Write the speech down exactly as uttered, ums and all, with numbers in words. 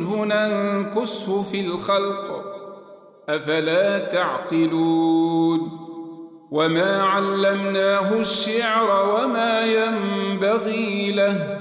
منه ننكسه في الخلق أفلا تعقلون وما علمناه الشعر وما ينبغي له